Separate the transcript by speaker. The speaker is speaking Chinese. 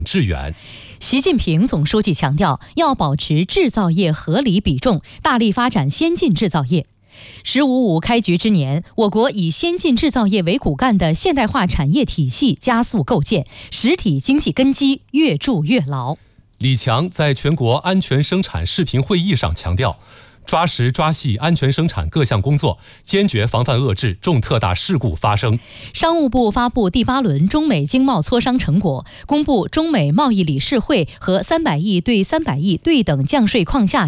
Speaker 1: 致远。
Speaker 2: 习近平总书记强调，要保持制造业合理比重，大力发展先进制造业。“15+5”开局之年，我国以先进制造业为骨干的现代化产业体系加速构建，实体经济根基越筑越牢。
Speaker 1: 李强在全国安全生产视频会议上强调，抓实抓细安全生产各项工作，坚决防范遏制重特大事故发生。
Speaker 2: 商务部发布第8轮中美经贸磋商成果，公布中美贸易理事会和300亿对300亿对等降税框架